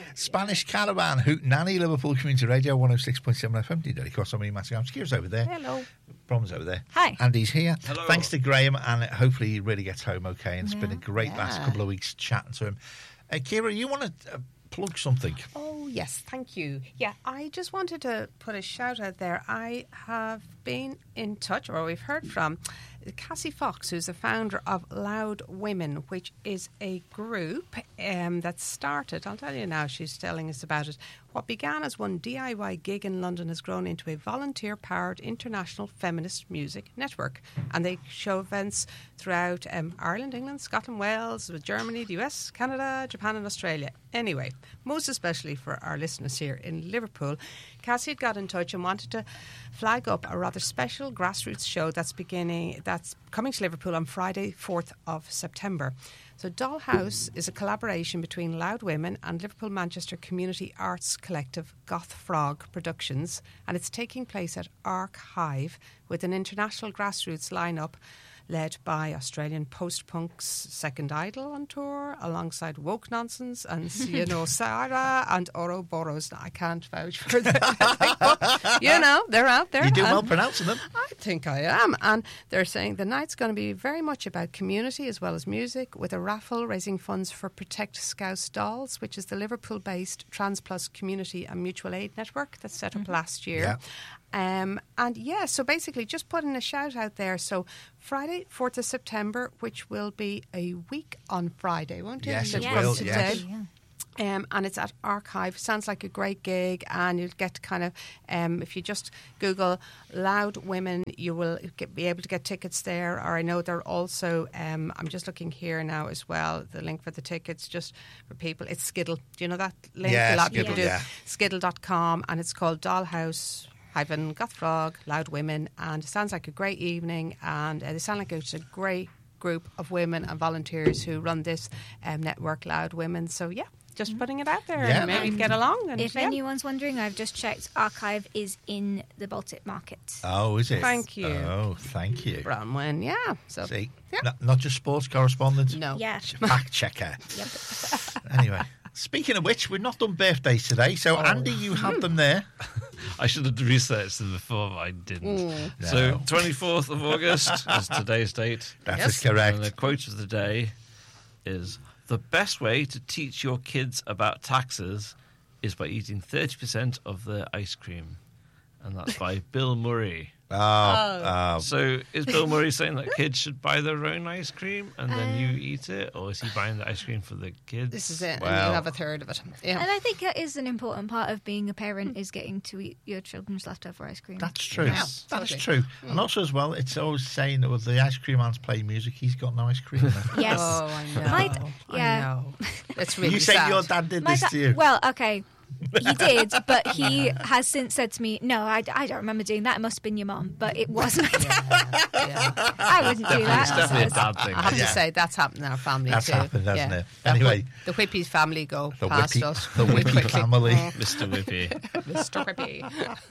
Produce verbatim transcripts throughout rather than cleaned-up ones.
Spanish Caravan, Hoot Nanny, Liverpool Community Radio, one oh six point seven F M. Dirty Cross, I'm Massive. Kira's over there. Hello. Brom's over there. Hi. Andy's here. Hello. Thanks to Graham, and hopefully he really gets home okay. And it's Yeah. been a great Yeah. last couple of weeks chatting to him. Uh, Kira, you want to uh, plug something? Oh, yes, thank you. Yeah, I just wanted to put a shout out there. I have been in touch, or we've heard from Cassie Fox, who's the founder of Loud Women, which is a group um, that started, I'll tell you now, she's telling us about it. What began as one D I Y gig in London has grown into a volunteer-powered international feminist music network. And they show events throughout um, Ireland, England, Scotland, Wales, Germany, the U S, Canada, Japan and Australia. Anyway, most especially for our listeners here in Liverpool, Cassie had got in touch and wanted to flag up a rather special grassroots show that's beginning, that's coming to Liverpool on Friday, fourth of September. So Dollhouse is a collaboration between Loud Women and Liverpool Manchester community arts collective Goth Frog Productions, and it's taking place at Archive with an international grassroots lineup led by Australian post-punks Second Idol on tour, alongside Woke Nonsense and, you know, Sarah and Ouroboros. I can't vouch for that, but, you know, they're out there. You do well and pronouncing them. I think I am. And they're saying the night's going to be very much about community as well as music, with a raffle raising funds for Protect Scouse Dolls, which is the Liverpool-based TransPlus community and mutual aid network that's set up last year. Yeah. Um, and yeah, so basically just putting a shout out there. So Friday, fourth of September, which will be a week on Friday, won't it? Yes, So it from will, today. yes. Yeah. Um, and it's at Archive. Sounds like a great gig, and you'll get kind of, um, if you just Google Loud Women, you will get, be able to get tickets there. Or I know they're also, um, I'm just looking here now as well, the link for the tickets just for people. It's Skiddle. Do you know that link? Yeah, a lot of people Skiddle, do. yeah. Skiddle dot com, and it's called Dollhouse hyphen Goth Frog, Loud Women, and it sounds like a great evening, and uh, they sound like it's a great group of women and volunteers who run this um, network, Loud Women. So yeah, just putting it out there, Yeah. and maybe get along. And If yeah. anyone's wondering, I've just checked. Archive is in the Baltic Market. Oh, is it? Thank you. Oh, thank you. Bronwyn, yeah. So See, yeah. not, not just sports correspondent. no, Yeah. Fact checker. Yep. Anyway, speaking of which, we've not done birthdays today. So, Oh. Andy, you have them there. I should have researched them before, but I didn't. Mm. No. So, twenty-fourth of August is today's date. That Yes. is correct. And the quote of the day is, "The best way to teach your kids about taxes is by eating thirty percent of their ice cream." And that's by Bill Murray. Oh, oh. So is Bill Murray saying that kids should buy their own ice cream and then you Um, eat it? Or is he buying the ice cream for the kids? this is it, and Well. you have a third of it. Yeah. And I think that is an important part of being a parent, is getting to eat your children's leftover ice cream. That's true. Yeah, That's totally. true. And also, as well, it's always saying that with the ice cream man's playing music, he's got no ice cream. In it. Yes. Oh, I know. My d- I yeah. know. It's really you say sad. your dad did My this da- to you. Well, okay. He did, but he has since said to me, no, I, I don't remember doing that. It must have been your mum. But it was my dad. Yeah. I wouldn't do Definitely, that. it's definitely a So- dad thing. I have Yeah. to say that's happened in our family That's too. happened, hasn't yeah. it? That Anyway. Whip- the Whippy family go The past Whippy- us. the really Whippy quickly. family. Oh, Mister Whippy. Mister Whippy.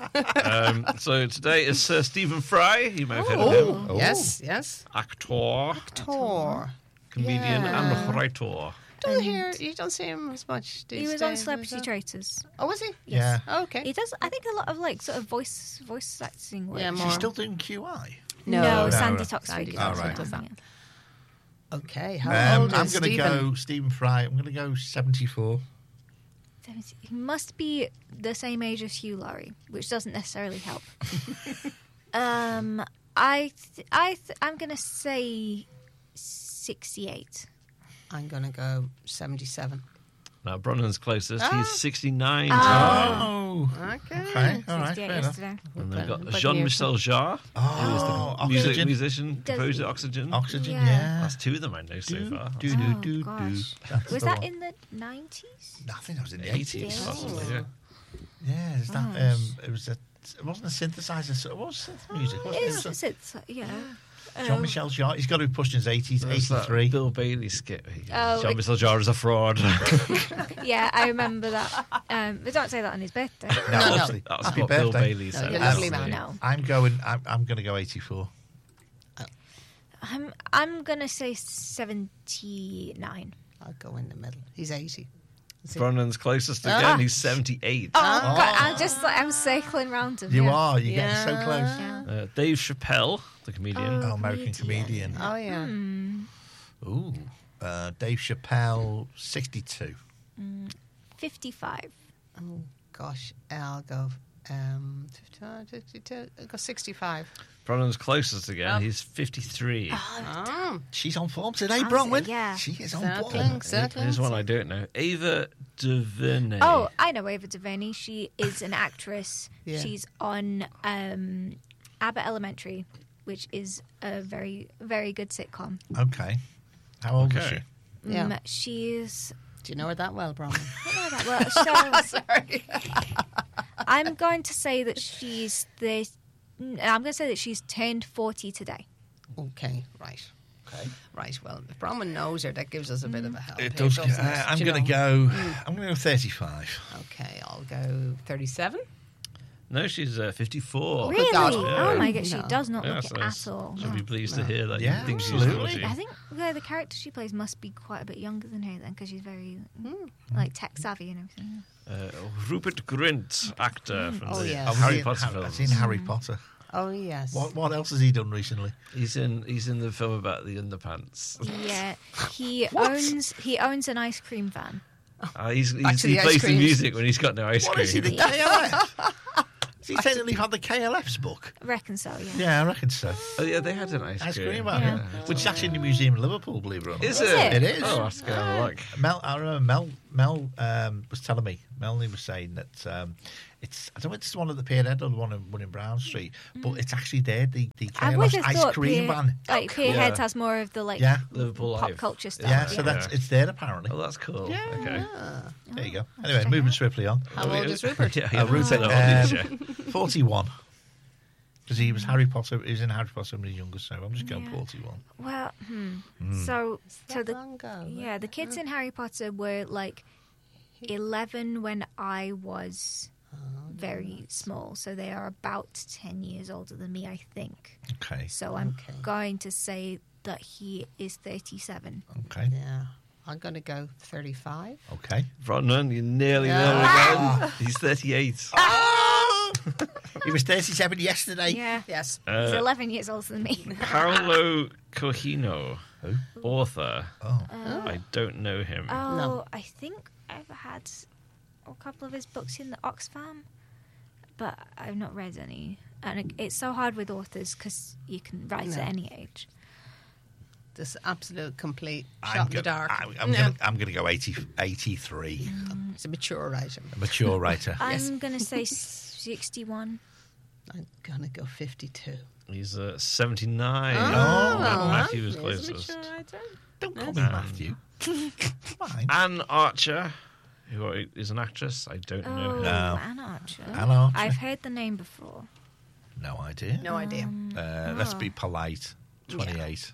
um, so today is Sir Stephen Fry. You may have heard of Oh, him. Oh. yes, yes. Actor, Tor. comedian, Yeah. and writer. Don't hear. You don't see him as much. He these was on days, Celebrity is it? Traitors. Oh, was he? Yeah. Oh, okay. He does, I think, a lot of like sort of voice voice acting work. Yeah, Is more. he still doing Q I? No, No, Sandy right. Toxford. Sandy does Toxford that, does that. yeah. Okay. How Um, old I'm is going to Stephen? go Stephen Fry. I'm going to go seventy-four. He must be the same age as Hugh Laurie, which doesn't necessarily help. um, I, th- I, th- I'm going to say sixty-eight. I'm going to go seventy-seven. Now, Bronnan's closest. Ah. He's sixty-nine. Oh. Okay. Okay. All right. sixty-eight Fair enough. yesterday. And they've got But- but Jean-Michel Jarre, Oh, who is the music, Oxygen. musician, Does- composer, Oxygen. Oxygen, Yeah. yeah. That's two of them I know so Do, far. do, do, Oh, do, do. gosh. That's Was the that one. in the nineties? I think that was in the The eighties, eighties. possibly, Oh. yeah. Yeah, is that, Gosh. um, it was a, it wasn't a synthesizer, so it was synth music, wasn't it? It's, It was it's, it's, yeah. a, Jean-Michel Jarre, he's got to be pushed in his eighties, There's that eighty-three. Bill Bailey skit. where he goes, Oh, Jean-Michel Jarre is a fraud. Yeah, I remember that. Um, but don't say that on his birthday. No, No, no. obviously. That's Happy what Bill birthday. Bailey No, said. you're a lovely That's man. it. No. I'm going, I'm, I'm going to go eighty-four. I'm, I'm going to say seventy-nine. I'll go in the middle. He's eighty. Bronnan's closest again. Ah. He's seventy-eight. Oh, God, I'm just like, I'm circling round him. You yeah. are. You're Yeah. getting so close. Yeah. Uh, Dave Chappelle, the comedian. Oh, American comedian. Oh, yeah. Ooh. Uh, Dave Chappelle, sixty-two. fifty-five. Oh, gosh. I'll go um, fifty-five, fifty-two. I'll go sixty-five. Bronnan's closest again. Oh. He's fifty-three. Oh, She's on form today, Fancy, Bronwyn. yeah. She is on circling, form. circling. Here's one I don't know. Ava DuVernay. Oh, I know Ava DuVernay. She is an actress. Yeah. She's on um, Abbott Elementary, which is a very, very good sitcom. Okay. How old is Okay. she? Yeah. Um, she's. Do you know her that well, Bronwyn? I don't know that well. So Sorry. I'm going to say that she's the. I'm going to say that she's turned forty today. Okay, right. Okay. Right, well, if Bronwyn knows her, that gives us a bit of a help. It here, does. doesn't Uh, it? I'm Do you going to know? go. I'm going to go thirty-five. Okay, I'll go thirty-seven. No, she's uh, fifty-four. Really? God. Oh my god, she No. does not Yeah, look so it that's- at all. She'll be pleased No. to hear that Yeah, you think she's absolutely. forty. I think yeah, the character she plays must be quite a bit younger than her then, because she's very Hmm. like tech savvy and everything. Uh, Rupert Grint, actor from Oh, the yes. Oh, was Harry he in Potter Ha- films. I've seen Harry Potter. Oh, yes. What What else has he done recently? He's in he's in the film about the underpants. Yeah, he owns he owns an ice cream van. Uh, he's, Back he's, to he the ice plays the creams. music when he's got no ice What cream. is he? The K L F? Has he technically had the K L F's book? I reckon so. Yeah. Yeah, I reckon so. Oh yeah, they had an ice, Ice cream. cream van, Yeah. yeah. Which is actually in the museum in Liverpool, believe it or not. Is Is it? it? It is. Oh, that's going to look. Mel, I remember Mel. Mel um, was telling me. Melanie was saying that um, it's. I don't know if it's the one at the Pier Head or the one in, one in Brown Street, but it's actually there. The the I K L would F's have ice thought cream Pier, van. like Pier Yeah. Heads has more of the like Yeah, Liverpool pop Live. culture stuff. yeah. So yeah. that's it's there apparently. Oh, that's cool. Okay. There you go. Oh, Anyway, check moving out. swiftly on. How old is Rupert? Yeah, Uh, yeah. Rupert, So old is um, she? forty-one. Because he was Harry Potter. He was in Harry Potter when he was younger, so I'm just going Yeah. forty-one. Well, hmm. so so That the long ago. yeah the kids in Harry Potter were like eleven when I was very small, so they are about ten years older than me, I think. Okay. So I'm Okay. going to say that he is thirty-seven. Okay. Yeah. I'm going to go thirty-five. Okay. Bronwyn, you nearly Yeah. there again. He's thirty-eight. Oh! He was thirty-seven yesterday. Yeah, Yes. he's Uh, eleven years older than me. Paolo Cogino, Who? author. Oh. I don't know him. Oh, No. I think I've had a couple of his books in the Oxfam, but I've not read any. And it- it's so hard with authors because you can write No. at any age. This absolute complete shot I'm in the go- dark. I- I'm No. gonna, I'm going to go eighty, eighty-three. It's a mature writer. A mature writer. Yes. I'm going to say sixty-one. I'm going to go fifty-two. He's uh, seventy-nine. Oh, Matthew was He's a closest. mature writer. Don't call me Um, Matthew. Fine. Anne Archer, who is an actress. I don't know Oh, her. No. Anne Archer. Anne Archer. I've heard the name before. No idea. No idea. Uh, Let's be polite. twenty-eight.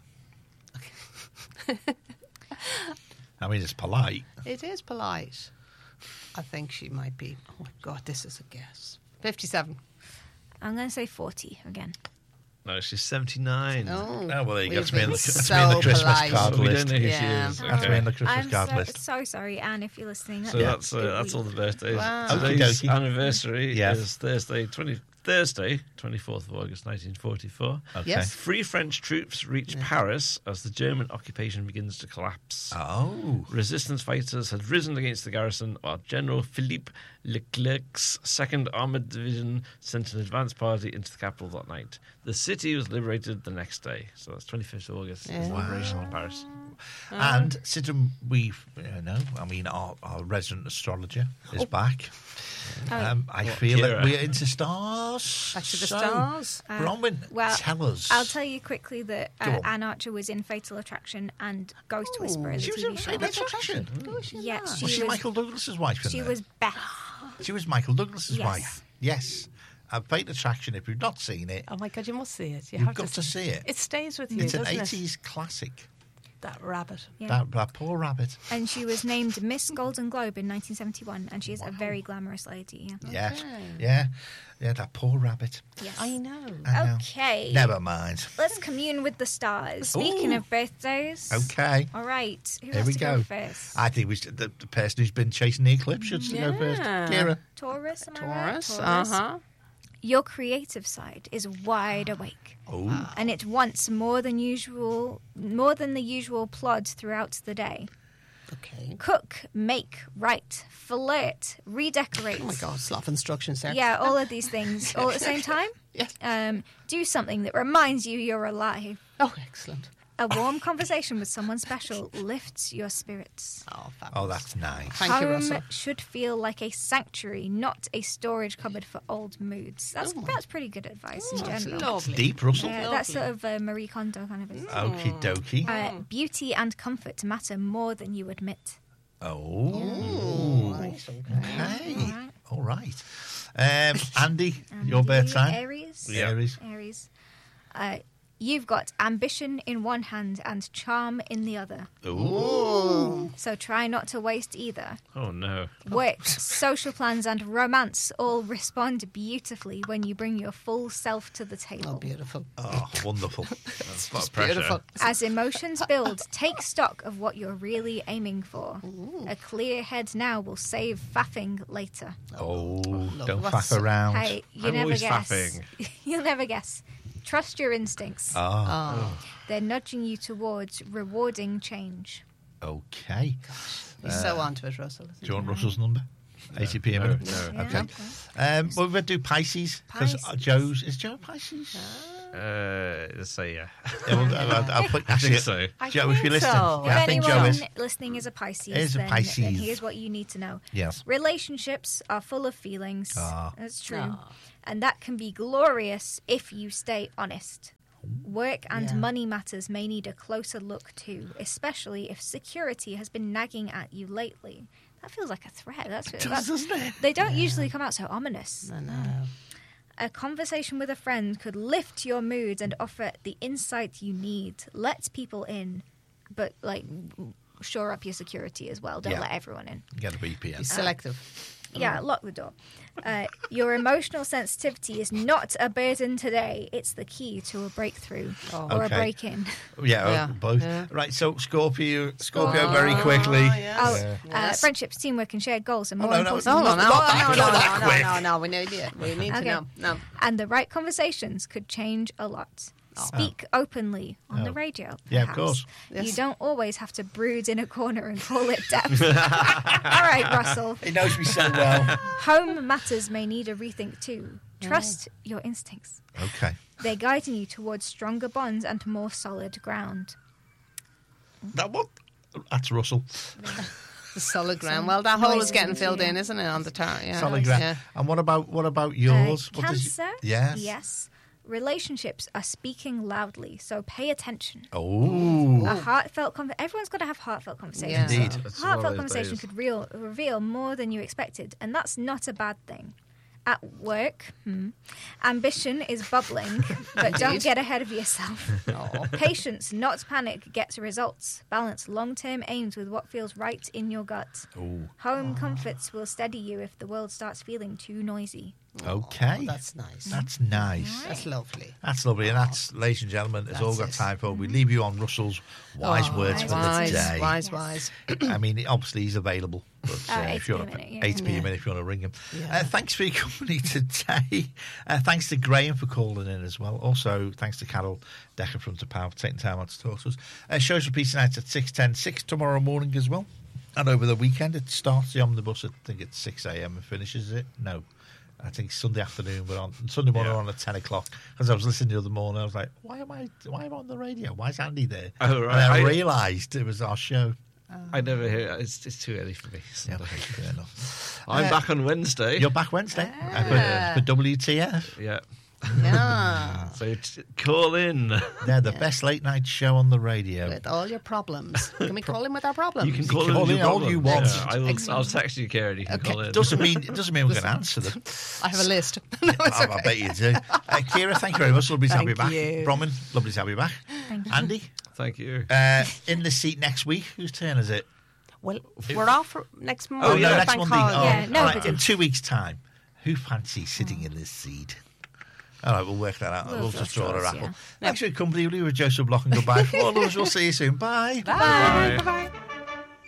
I mean, it's polite. It is polite. I think she might be. Oh my God, this is a guess. fifty-seven. I'm going to say forty again. No, she's seventy-nine. Oh, Oh, well, there you go. we've That's me in been the, that's so me in the Christmas polite. card So we list. don't know who Yeah. she is. That's Okay. me in the Christmas I'm card so, list. so sorry, Anne, if you're listening. So Yeah. that's uh, that's all the birthdays. Wow. Today's Okey-dokey. anniversary Yeah. is Thursday, twenty Thursday, twenty-fourth of August, nineteen forty-four. Okay. Yes. Free French troops reach Paris as the German occupation begins to collapse. Oh. Resistance fighters had risen against the garrison, while General Philippe Leclerc's second Armoured Division sent an advance party into the capital that night. The city was liberated the next day. So that's twenty-fifth of August, is the Yeah. liberation of Paris. And Sidham, we uh, know, I mean, our, our resident astrologer is back. Um, I What, feel Kira? that we're into stars. Back to the So, stars. Uh, Bronwyn, well, tell us. I'll tell you quickly that Go uh, on. Anne Archer was in Fatal Attraction and Ghost Whisperer, the she was T V in show. Fatal Attraction. Yes, Was she she was. Michael Douglas's wife in She there? was Beth. She was Michael Douglas's Yes. wife. Yes. Uh, Fatal Attraction, if you've not seen it, Oh my God, you must see it. You you've have got to see it. It stays with you, It's an doesn't it? eighties classic. That rabbit. Yeah. That, that poor rabbit. And she was named Miss Golden Globe in nineteen seventy-one, and she is a very glamorous lady. Yeah. Yes. Okay. Yeah. Yeah, that poor rabbit. Yes. I know. I know. Okay. Never mind. Let's commune with the stars. Speaking Ooh. of birthdays. Okay. All right. Who Here has we to go. first? I think we should, the, the person who's been chasing the eclipse should go first. Yeah. Kira. Taurus, am I right? Taurus. Uh huh. Your creative side is wide awake, Oh. and it wants more than usual, more than the usual plod throughout the day. Okay. Cook, make, write, flirt, redecorate. Oh my God, it's a lot of instructions there. Yeah, all of these things all at the same time. Yes. Um, do something that reminds you you're alive. Oh, excellent. A warm conversation with someone special lifts your spirits. Oh, fabulous. Oh, that's nice. Thank you, Home Russell. should feel like a sanctuary, not a storage cupboard for old moods. That's Oh. that's pretty good advice in That's general. lovely. Deep, Russell. Uh, that's sort of uh, Marie Kondo kind of. Is. Okie dokie. Uh, beauty and comfort matter more than you admit. Oh. Nice, okay. Okay. All right. All right. Um, Andy, your And birth you, sign? Aries. Yeah. Aries. Aries. Uh, you've got ambition in one hand and charm in the other. Ooh. So try not to waste either. Oh no. Work, social plans, and romance all respond beautifully when you bring your full self to the table. Oh, beautiful. Oh, wonderful. That's a lot of Just pressure. beautiful. As emotions build, take stock of what you're really aiming for. A clear head now will save faffing later. Oh, Look, don't what's- faff around. Hey, you I'm never always guess. faffing. You'll never guess. Trust your instincts. Ah, Oh, They're nudging you towards rewarding change. okay. he's so onto it, Russell. Do you want Russell's number? eighty p a No, minute? no. Yeah, Okay. okay. Um, well, we're going to do Pisces. Because Pisces. Joe's... Is Joe Pisces? Uh, let's say yeah. Yeah, well, I'll, I'll put... I Actually, think so. I Joe, if think you're listening... so. Yeah, If I think anyone Joe is. listening is a Pisces, Is a then, Pisces. then here's what you need to know. Yes. Relationships are full of feelings. Ah. That's true. Ah. And that can be glorious if you stay honest. Work and Yeah. money matters may need a closer look too, especially if security has been nagging at you lately. That feels like a threat. That's, Does, that's doesn't it? They don't usually come out so ominous. I know. A conversation with a friend could lift your mood and offer the insight you need. Let people in, but like shore up your security as well. Don't Yeah. let everyone in. Get a V P N. He's selective. Yeah, lock the door. Uh, your emotional sensitivity is not a burden today. It's the key to a breakthrough Oh. or Okay. a break-in. Yeah, Yeah. both. Yeah. Right, so Scorpio, Scorpio, Scorpio. very quickly. yes. Oh, Yeah. uh, Yes. friendships, teamwork, and shared goals are Oh, more no, no, important. No, no, Not- no, not that- no, not no, that no, quick. no, no, we need it. We need Okay. to know. No. And the right conversations could change a lot. Speak openly on Oh. the radio. Yeah, of perhaps. course. Yes. You don't always have to brood in a corner and call it depth. All right, Russell. He knows me so well. Home matters may need a rethink too. Trust your instincts. Okay. They're guiding you towards stronger bonds and more solid ground. That what? That's Russell. The solid ground. Some Well, that hole is noises getting into filled you. in, isn't it, on the tar? Yeah. Solid ground. Yeah. And what about what about yours? Uh, What does Cancer? y- yes. Yes. Relationships are speaking loudly, so pay attention. Oh. A heartfelt conversation. Everyone's got to have heartfelt conversations. Yeah. Indeed. That's one of Heartfelt those conversation days. could real, reveal more than you expected, and that's not a bad thing. At work, hmm, ambition is bubbling, but don't Indeed. get ahead of yourself. Oh. Patience, not panic, gets results. Balance long-term aims with what feels right in your gut. Oh. Home comforts will steady you if the world starts feeling too noisy. Okay. Oh, that's nice. That's nice. That's lovely. That's lovely. And that's, ladies and gentlemen, it's all That's got it. time for. We leave you on Russell's wise Oh, words for the wise, day. wise, Yes. wise. I mean, obviously he's available. But uh, Uh, if eight you p want a to, minute, yeah. eight p a Yeah. minute if you want to ring him. Yeah. Uh, thanks for your company today. Uh, thanks to Graham for calling in as well. Also, thanks to Carol Decker from The Power for taking time out to talk to us. Uh, shows repeat tonight at six ten, six tomorrow morning as well. And over the weekend, it starts the omnibus, I think it's six a.m. and finishes it. No. I think Sunday afternoon, we're on Sunday morning Yeah. we're on at ten o'clock. Because I was listening the other morning, I was like, "Why am I? Why am I on the radio? Why is Andy there?" Oh, right. And I, I- realised it was our show. I never hear it. It's, it's too early for me. Yeah, okay, fair enough. I'm Uh, back on Wednesday. You're back Wednesday uh, for, Ah. for W T F. Yeah. Yeah. So t- call in. They're the best late night show on the radio. With all your problems. Can we call in with our problems? You can You call, can in, call with in your all you problems. want. Yeah, I will, Excellent. I'll text you, Karen. You can Okay. call in. Doesn't mean it doesn't mean we're going to answer them. I have a list. No, it's I, okay. I bet you do. Uh, Kira, thank you very much. Lovely to have Thank you back. you. Bronwyn, lovely to have you back. Thank you. Andy, Thank you. Uh, in the seat next week, whose turn is it? Well, we're off for next Monday. Oh, no, yeah. next Bank Monday. holiday. Oh, Yeah, no, all right, but- in two weeks' time. Who fancies sitting in this seat? All right, we'll work that out. We'll We'll, draw just draw a straws, raffle. yeah. Thanks for your company. We were Joseph Block and goodbye. For all of us, we'll see you soon. Bye. Bye. Bye. Bye-bye.